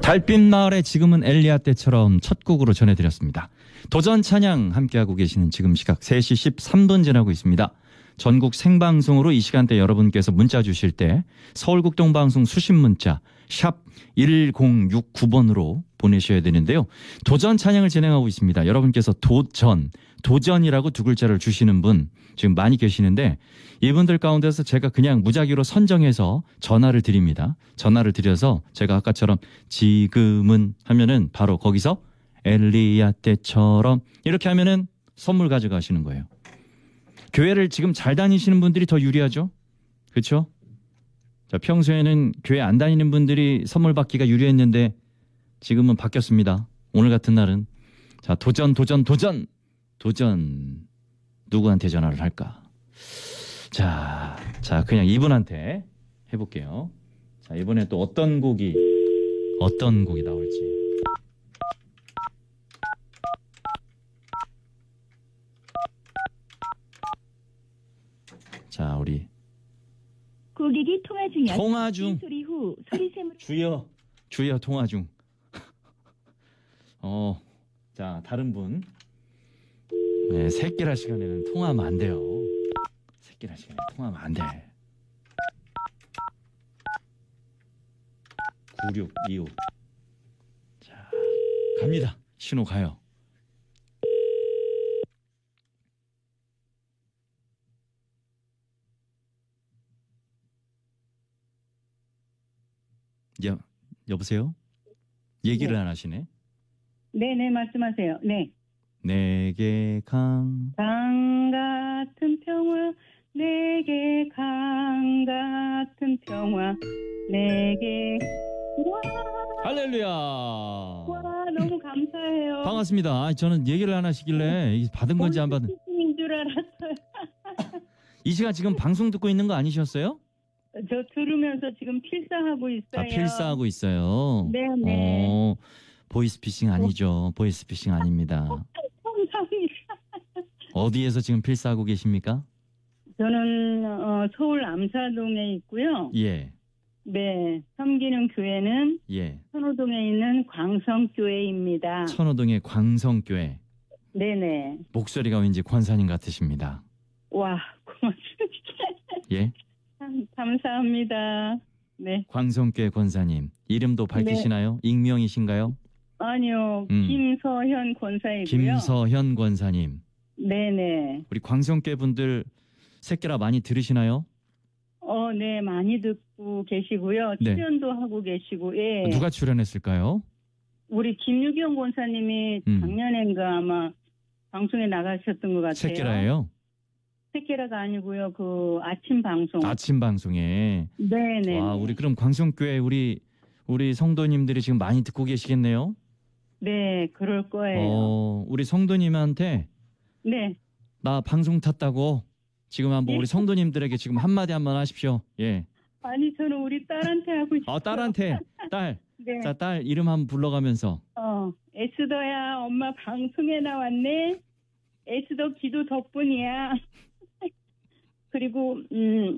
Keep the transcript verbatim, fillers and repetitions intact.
달빛 마을에 지금은 엘리야 때처럼 첫 곡으로 전해드렸습니다. 도전 찬양 함께하고 계시는 지금 시각 세 시 십삼 분 지나고 있습니다. 전국 생방송으로 이 시간대 여러분께서 문자 주실 때 서울국동방송 수신 문자 샵 일공육구 번으로 보내셔야 되는데요. 도전 찬양을 진행하고 있습니다. 여러분께서 도전, 도전이라고 두 글자를 주시는 분 지금 많이 계시는데 이분들 가운데서 제가 그냥 무작위로 선정해서 전화를 드립니다. 전화를 드려서 제가 아까처럼 지금은 하면은 바로 거기서 엘리야 때처럼 이렇게 하면은 선물 가져가시는 거예요. 교회를 지금 잘 다니시는 분들이 더 유리하죠? 그렇죠? 자, 평소에는 교회 안 다니는 분들이 선물 받기가 유리했는데 지금은 바뀌었습니다. 오늘 같은 날은 자, 도전 도전 도전 도전 누구한테 전화를 할까? 자, 자 그냥 이분한테 해볼게요. 자, 이번에 또 어떤 곡이 어떤 곡이 나올지. 자, 우리 고객이 통화 중이야. 통화 중. 소리 후 소리샘으로 주여, 주여 통화 중. 어, 자 다른 분. 네, 새끼라 시간에는 통화하면 안 돼요. 새끼라 시간에 통화하면 안 돼. 구육이오. 자, 갑니다. 신호 가요. 여, 여보세요? 얘기를 네. 안 하시네. 네네 말씀하세요. 네. 내게 강 강 같은 평화 내게 강 같은 평화 내게 와, 할렐루야. 와 너무 감사해요. 반갑습니다. 아, 저는 얘기를 안 하시길래 이게 받은 건지 안 받은. 인 줄 알았어요. 이 시간 지금 방송 듣고 있는 거 아니셨어요? 저 들으면서 지금 필사하고 있어요. 아, 필사하고 있어요. 네네. 어, 보이스피싱 아니죠. 보이스피싱 아닙니다. 감사합니다. 어디에서 지금 필사하고 계십니까? 저는 어, 서울 암사동에 있고요. 예, 네, 섬기는 교회는 예. 선호동에 있는 광성교회입니다. 천호동의 광성교회. 네네. 목소리가 왠지 권사님 같으십니다. 와, 고맙습니다. 예, 참, 감사합니다. 네. 광성교회 권사님. 이름도 밝히시나요? 익명이신가요? 아니요, 음. 김서현 권사이고요. 김서현 권사님. 네네. 우리 광성교회 분들 새끼라 많이 들으시나요? 어, 네, 많이 듣고 계시고요. 네. 출연도 하고 계시고, 예. 누가 출연했을까요? 우리 김유경 권사님이 음. 작년엔가 아마 방송에 나가셨던 것 같아요. 새끼라예요? 새끼라가 아니고요. 그 아침 방송. 아침 방송에. 네네. 와, 우리 그럼 광성교회 우리 우리 성도님들이 지금 많이 듣고 계시겠네요. 네, 그럴 거예요. 어, 우리 성도님한테 네. 나 방송 탔다고 지금 한번 예. 우리 성도님들에게 지금 한마디 한번 하십시오. 예. 아니, 저는 우리 딸한테 하고 싶어요. 아, 딸한테 딸. 네. 자, 딸 이름 한번 불러가면서. 어, 에스더야, 엄마 방송에 나왔네. 에스더 기도 덕분이야. 그리고 음,